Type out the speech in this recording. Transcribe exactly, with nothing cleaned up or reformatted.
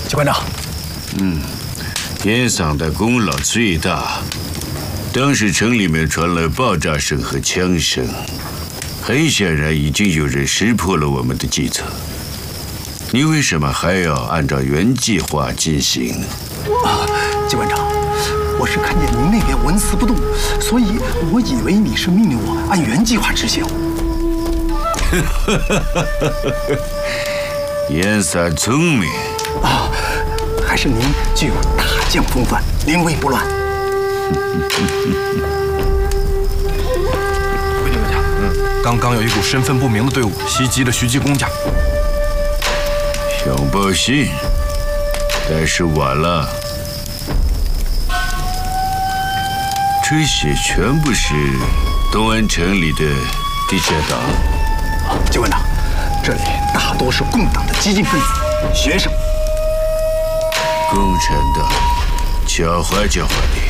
机关长。 嗯，严桑的功劳最大。当时城里面传来爆炸声和枪声，很显然已经有人识破了我们的计策。你为什么还要按照原计划进行？ 啊，机关长，我是看见您那边纹丝不动，所以我以为你是命令我按原计划执行。 严桑聪明啊，还是您具有大将风范，临危不乱。 回禀阁下，嗯，刚刚有一股身份不明的队伍袭击了徐继公家。 想报信，但是晚了。这些全部是东安城里的地下党。 啊，机关长，这里大多是共党的激进分子、学生。 共产党狡猾狡猾的。